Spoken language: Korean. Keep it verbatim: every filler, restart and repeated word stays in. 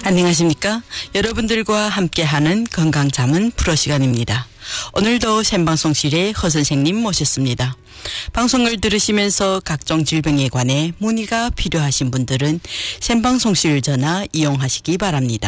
안녕하십니까? 여러분들과 함께하는 건강자문 프로 시간입니다. 오늘도 생방송실에 허 선생님 모셨습니다. 방송을 들으시면서 각종 질병에 관해 문의가 필요하신 분들은 생방송실 전화 이용하시기 바랍니다.